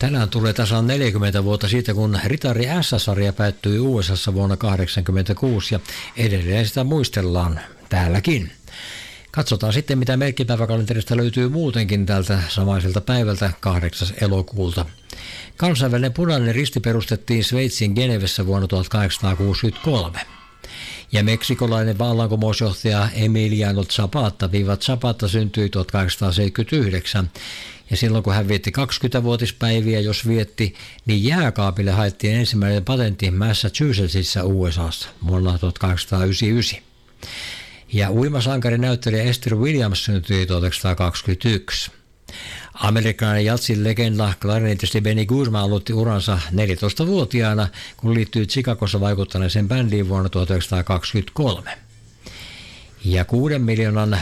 Tänään tulee tasan 40 vuotta siitä, kun Ritari S-sarja päättyi USAssa vuonna 1986 ja edelleen sitä muistellaan täälläkin. Katsotaan sitten, mitä merkkipäiväkalenterista löytyy muutenkin tältä samaiselta päivältä 8. elokuulta. Kansainvälinen punainen risti perustettiin Sveitsin Genevessä vuonna 1863. Ja meksikolainen vallankumousjohtaja Emiliano Zapata syntyi 1879. Ja silloin kun hän vietti 20-vuotispäiviä, jos vietti, niin jääkaapille haettiin ensimmäinen patentti Massachusettsissa USAssa vuonna 1899. Ja uimasankarinäyttelijä Esther Williams syntyi 1921. Amerikkalainen jatsin legenda klarinetisti Benny Goodman aloitti uransa 14-vuotiaana, kun liittyi Chicagossa vaikuttaneeseen bändiin vuonna 1923. Ja $6 miljoonan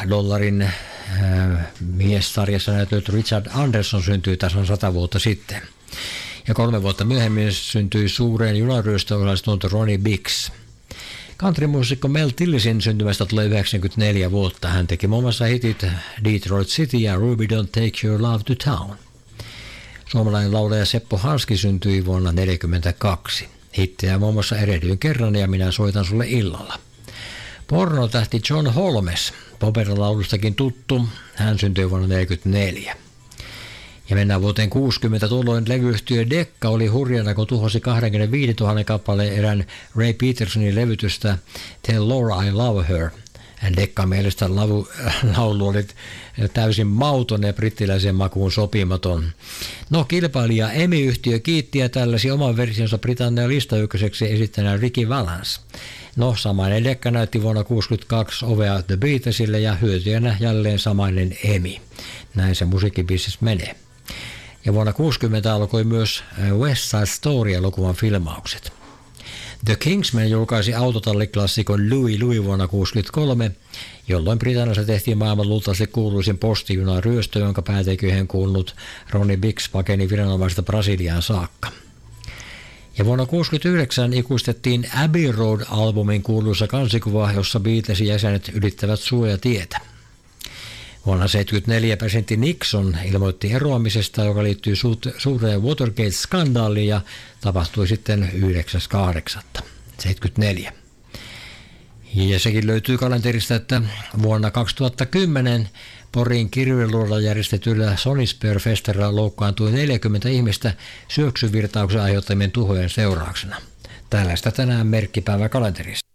miessarjassa näytellyt Richard Anderson syntyi tasan 100 vuotta sitten. Ja 3 vuotta myöhemmin syntyi suureen junaryöstöön osallistunut Ronnie Biggs. Countrymuusikko Mel Tillisin syntymästä tulee 94 vuotta. Hän teki muun muassa hitit Detroit City ja Ruby Don't Take Your Love to Town. Suomalainen laulaja Seppo Hanski syntyi vuonna 1942. Hittejä muun muassa Erehdyin kerran ja Minä soitan sulle illalla. Pornotähti John Holmes, operalaulustakin tuttu, hän syntyi vuonna 1944. Ja mennään vuoteen 60, tuolloin levyyhtiö Decca oli hurjana, kun tuhosi 25 000 kappaleen erään Ray Petersonin levytystä Tell Laura I Love Her. Deccan mielestä laulu oli täysin mauton ja brittiläisen makuun sopimaton. No, kilpailija EMI-yhtiö kiitti ja tällaisi oman versionsa Britannian listaykköseksi esittäneen Ricky Valance. No, samainen Decca näytti vuonna 1962 ovea The Beatlesille ja hyötyjänä jälleen samainen EMI. Näin se musiikkibisnes menee. Ja vuonna 1960 alkoi myös West Side Story-elokuvan filmaukset. The Kingsmen julkaisi autotalliklassikon Louie Louie vuonna 1963, jolloin Britanniassa tehtiin maailman luultavasti kuuluisin postijunan ryöstö, jonka päätekijöihin kuulunut Ronnie Biggs pakeni viranomaisesta Brasiliaan saakka. Ja vuonna 1969 ikuistettiin Abbey Road-albumin kuuluisa kansikuva, jossa Beatlesin jäsenet ylittävät suojatietä. Vuonna 1974 presidentti Nixon ilmoitti eroamisesta, joka liittyy suureen Watergate-skandaaliin ja tapahtui sitten 9.8.1974. Ja sekin löytyy kalenterista, että vuonna 2010 Porin Kirjuluodolla järjestetyllä Sonisphere-festarilla loukkaantui 40 ihmistä syöksyvirtauksen aiheuttamien tuhojen seurauksena. Tällaista tänään merkkipäivä kalenterissa.